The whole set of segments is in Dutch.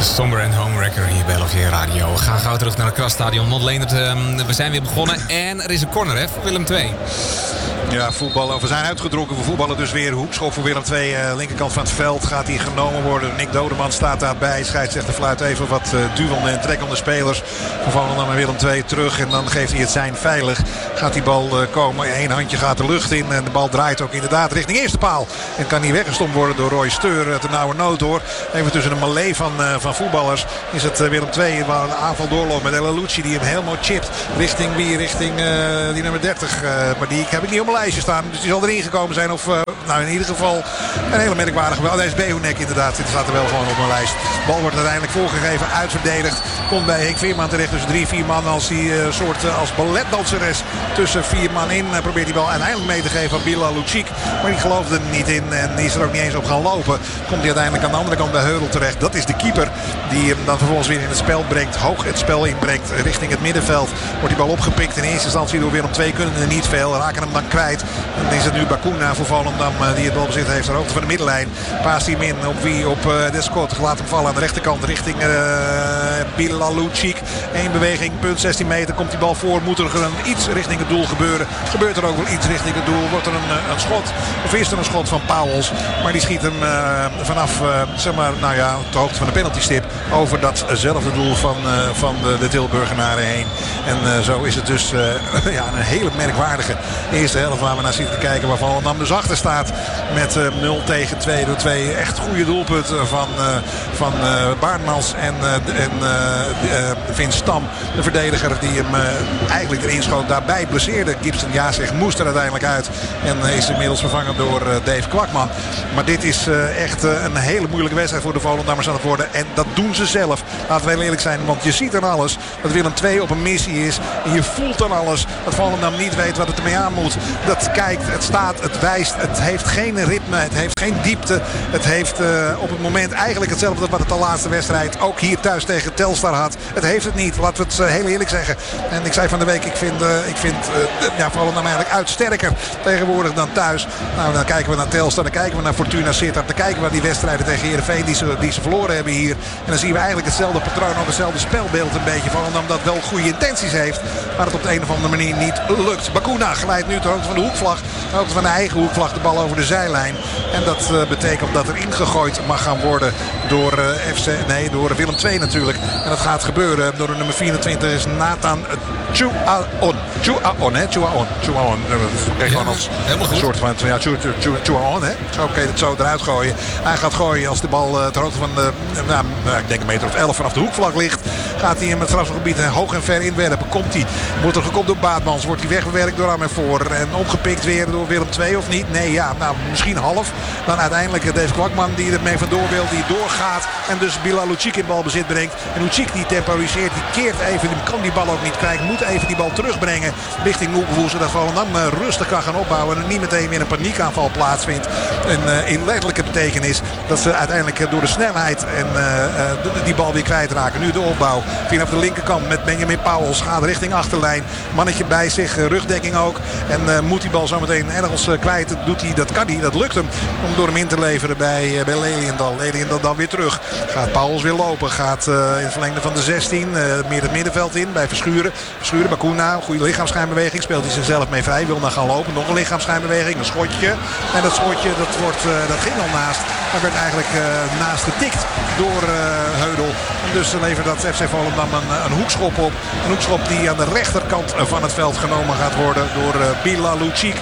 Somber en Homewrecker hier bij LFJ Radio. We gaan gauw terug naar het Krasstadion. Notleendert, we zijn weer begonnen. En er is een corner hè, voor Willem II. Ja, voetballen. We zijn uitgedronken. We voetballen dus weer. Hoekschop voor Willem II. Linkerkant van het veld gaat hij genomen worden. Nick Dodeman staat daarbij. Scheidsrechter fluit even wat duwende en trekkende spelers. Vervallen dan met Willem II terug. En dan geeft hij het zijn veilig. Gaat die bal komen. Eén handje gaat de lucht in. En de bal draait ook inderdaad richting eerste paal. En kan niet weggestompt worden door Roy Steur. Te nauwe nood hoor. Even tussen een melee van voetballers. Is het Willem II waar een aanval doorloopt met El Alouchi. Die hem helemaal chipt. Richting wie? Richting die nummer 30. Maar die heb ik niet op mijn lijstje staan. Dus die zal erin gekomen zijn. Of nou in ieder geval een hele merkwaardige bal. Deze Behonek inderdaad. Dit staat er wel gewoon op mijn lijst. De bal wordt uiteindelijk voorgegeven. Uitverdedigd. Komt bij Henk Veerman terecht. Dus 3-4 man als die soort als balletdanseres tussen 4 man in. Probeert die bal uiteindelijk mee te geven aan Bilal Lucic. Maar die geloofde er niet in. En die is er ook niet eens op gaan lopen. Komt hij uiteindelijk aan de andere kant bij Heudel terecht. Dat is de keeper. Die hem dan vervolgens weer in het spel brengt. Hoog het spel inbrengt. Richting het middenveld. Wordt die bal opgepikt. In eerste instantie door Willem II kunnen er niet veel. Raken hem dan kwijt. En dan is het nu Bakuna voor Volendam die het balbezit heeft. Aan de hoogte van de middenlijn. Paast hij hem in op wie? Op Descott. Laat hem vallen aan de rechterkant richting Bilal Lucic. Eén beweging. Punt 16 meter. Komt die bal voor. Moet er iets richting het doel gebeuren. Gebeurt er ook wel iets richting het doel. Wordt er een schot. Of is er een schot van Pauwels. Maar die schiet hem vanaf zeg maar, nou ja, op de hoogte van de penaltystip. Over datzelfde doel van de Tilburgenaren heen. En zo is het dus ja, een hele merkwaardige eerste helft waar we naar zitten te kijken. Waarvan Volendam dus achter staat met 0-2 door 2 echt goede doelpunten van Baartmans en Vince Stam. De verdediger die hem eigenlijk erin schoot. Daarbij blesseerde Gibson Jacek moest er uiteindelijk uit. En is inmiddels vervangen door Dave Kwakman. Maar dit is echt een hele moeilijke wedstrijd voor de Volendammers aan het worden. En dat doen ze zelf. Laten we heel eerlijk zijn. Want je ziet aan alles dat Willem II op een missie is. En je voelt aan alles dat Volendam niet weet wat het ermee aan moet. Dat kijkt, het staat, het wijst. Het heeft geen ritme. Het heeft geen diepte. Het heeft op het moment eigenlijk hetzelfde wat het de laatste wedstrijd ook hier thuis tegen Telstar had. Het heeft het niet. Laten we het heel eerlijk zeggen. En ik zei van de week, ik vind ja, Volendam eigenlijk uitsterker tegenwoordig dan thuis. Nou, dan kijken we naar Telstar. Dan kijken we naar Fortuna Sittard. Dan kijken we naar die wedstrijden tegen Heerenveen die ze verloren hebben hier. En dan zien we eigenlijk hetzelfde patroon, ook hetzelfde spelbeeld een beetje. Volendam dat wel goede intenties heeft. Maar het op de een of andere manier niet lukt. Bakuna glijdt nu ter hoogte van de hoekvlag. Ter hoogte van de eigen hoekvlag de bal over de zijlijn. En dat betekent dat er ingegooid mag gaan worden door door Willem II natuurlijk. En dat gaat gebeuren door de nummer 24 is Nathan Chouaon. Chouaon. Gewoon als een soort van Chouaon. Zo kun je het zo eruit gooien. Hij gaat gooien als de bal ter hoogte van ik denk een meter of 11 vanaf de hoekvlag ligt. Gaat hij in het strafgebied hoog en ver inwerpen. Komt hij. Wordt er gekopt door Baartmans. Wordt hij weggewerkt door Amervoor. En opgepikt weer door Willem II of niet? Nee, ja. Nou, misschien half. Dan uiteindelijk Dave Kwakman die ermee vandoor wil. Die doorgaat. En dus Bilal Lucic in balbezit brengt. En Lucic die temporiseert. Die keert even. Die kan die bal ook niet krijgen. Moet even die bal terugbrengen. Richting Moekevoer. Zodat Volendam rustig kan gaan opbouwen. En niet meteen weer een paniekaanval plaatsvindt. En in letterlijke betekenis dat ze uiteindelijk door de snelheid en die bal weer kwijtraken. Nu de opbouw. Vanaf de linkerkant met Benjamin Pauwels. Gaat richting achterlijn. Mannetje bij zich. Rugdekking ook. En moet die bal zometeen ergens kwijt. Dat kan hij. Dat lukt hem. Om door hem in te leveren bij Leliendal. Leliendal dan weer terug. Gaat Pauwels weer lopen. Gaat in het verlengde van de 16. Meer het middenveld in. Bij Verschuren. Verschuren. Bakuna. Goede lichaamsschijnbeweging. Speelt hij zichzelf mee vrij. Wil dan gaan lopen. Nog een lichaamsschijnbeweging. Een schotje. En dat schotje dat ging al naast. Maar werd eigenlijk naast getikt door Heudel. En dus levert dat FC Volendam een hoekschop op. Een hoekschop die aan de rechterkant van het veld genomen gaat worden door Bilal Lucic.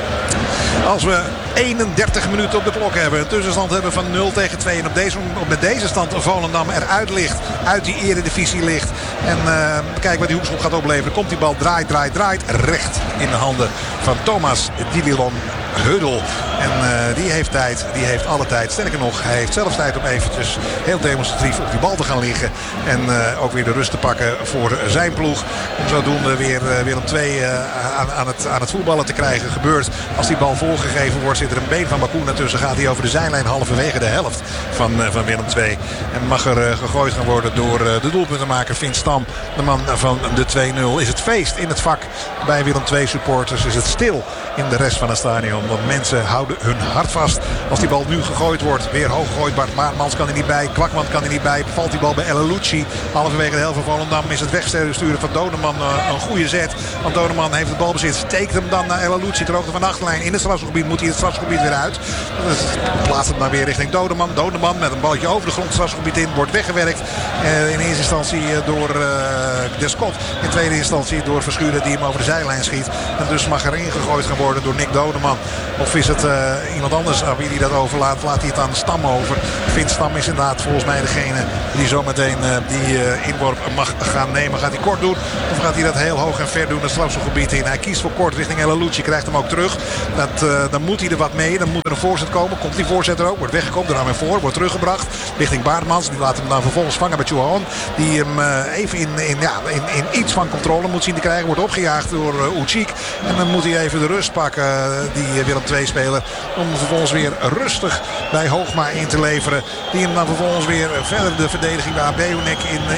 Als we 31 minuten op de klok hebben. Een tussenstand hebben van 0-2. En met deze stand Volendam eruit ligt. Uit die eredivisie ligt. En kijk wat die hoekschop gaat opleveren. Komt die bal draait. Recht in de handen van Thomas Dilion Heudel. En die heeft tijd. Die heeft alle tijd. Sterker nog, hij heeft zelfs tijd om eventjes heel demonstratief op die bal te gaan liggen. En ook weer de rust te pakken voor zijn ploeg. Om zodoende weer Willem II aan het voetballen te krijgen. Gebeurt als die bal voorgegeven wordt. Zit er een been van Bakuna tussen. Gaat hij over de zijlijn halverwege de helft van Willem II. En mag er gegooid gaan worden door de doelpuntenmaker Vince Stam. De man van de 2-0. Is het feest in het vak bij Willem II supporters. Is het stil in de rest van het stadion. Volendam. Want mensen houden hun hart vast als die bal nu gegooid wordt. Weer hoog gegooid. Bart Maarmans kan er niet bij. Kwakman kan er niet bij. Valt die bal bij El Alouchi. Halverwege de helft van Volendam is het wegsturen van Doneman een goede zet. Want Doneman heeft het balbezit. Steekt hem dan naar El Alouchi ter hoogte van de achterlijn. In het strafschopgebied moet hij het strafschopgebied weer uit. Plaatst hem dan weer richting Doneman. Doneman met een balletje over de grond het strafschopgebied in. Wordt weggewerkt. In eerste instantie door Descott. In tweede instantie door Verschuren die hem over de zijlijn schiet. En dus mag er ingegooid gaan worden door Nick Doneman. Of is het iemand anders aan wie hij dat overlaat? Laat hij het aan Stam over. Vint Stam is inderdaad volgens mij degene die zometeen die inworp mag gaan nemen. Gaat hij kort doen of gaat hij dat heel hoog en ver doen het strafschopgebied in? Hij kiest voor kort richting El Alouchi. Krijgt hem ook terug. Dan moet hij er wat mee. Dan moet er een voorzet komen. Komt die voorzet er ook. Wordt weggekomen. Daar aan voor. Wordt teruggebracht richting Baartmans. Die laat hem dan vervolgens vangen bij Chouhan. Die hem even in iets van controle moet zien te krijgen. Wordt opgejaagd door Ucik. En dan moet hij even de rust pakken. Die Willem II-speler. Om vervolgens weer rustig bij Hoogma in te leveren. Die hem dan vervolgens weer verder de verdediging bij Abeunek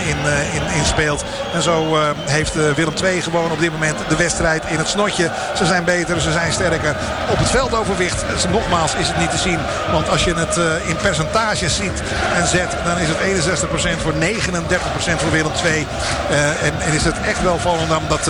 in speelt. En zo heeft Willem II gewoon op dit moment de wedstrijd in het snotje. Ze zijn beter, ze zijn sterker. Op het veldoverwicht, nogmaals, is het niet te zien. Want als je het in percentages ziet en zet, dan is het 61% voor 39% voor Willem II. En is het echt wel Volendam dat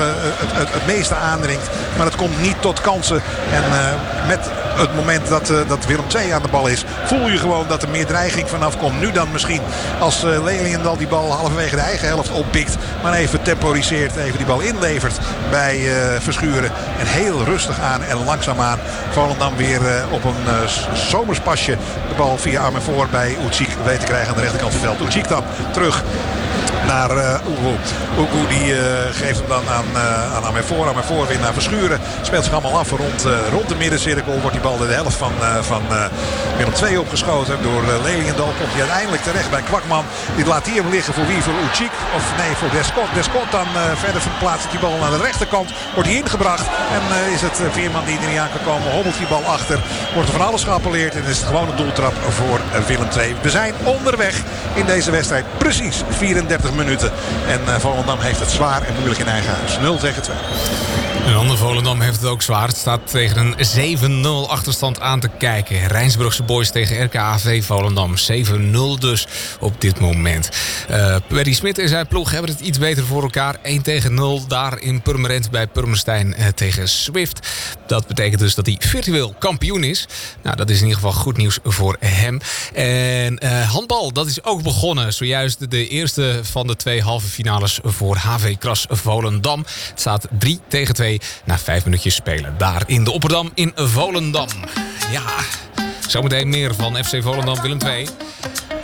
het meeste aandringt. Maar het komt niet tot kansen. En met het moment dat Willem II aan de bal is, voel je gewoon dat er meer dreiging vanaf komt. Nu dan misschien als Leliendal die bal halverwege de eigen helft oppikt. Maar even temporiseert, even die bal inlevert bij Verschuren. En heel rustig aan en langzaamaan Volendam weer op een zomerspasje de bal via arm en voor bij Ucik weet te krijgen aan de rechterkant van het veld. Ucik dan terug naar Ugu. Ugu die geeft hem dan aan Amervoor weer naar Verschuren. Speelt zich allemaal af rond de middencirkel. Wordt die bal de helft van Willem II opgeschoten. Door Leliendal komt hij uiteindelijk terecht bij Kwakman. Die laat hij hem liggen voor wie? Voor Ucik. Of nee, voor Descott. Descott dan verder verplaatst die bal naar de rechterkant. Wordt hij ingebracht. En is het Veerman die er niet aan kan komen. Hobbelt die bal achter. Wordt er van alles geappelleerd. En is het gewoon een doeltrap voor Willem II. We zijn onderweg in deze wedstrijd. Precies 34 minuten. En Volendam heeft het zwaar en moeilijk in eigen huis. 0-2. Een ander Volendam heeft het ook zwaar. Het staat tegen een 7-0 achterstand aan te kijken. Rijnsburgse Boys tegen RKAV Volendam. 7-0 dus op dit moment. Perry Smit en zijn ploeg hebben het iets beter voor elkaar. 1-0 daar in Purmerend bij Purmerstein tegen Swift. Dat betekent dus dat hij virtueel kampioen is. Nou, dat is in ieder geval goed nieuws voor hem. En handbal, dat is ook begonnen. Zojuist de eerste van de 2 halve finales voor HV Kras Volendam. Het staat 3-2 na 5 minuutjes spelen. Daar in de Opperdam in Volendam. Ja, zometeen meer van FC Volendam Willem II.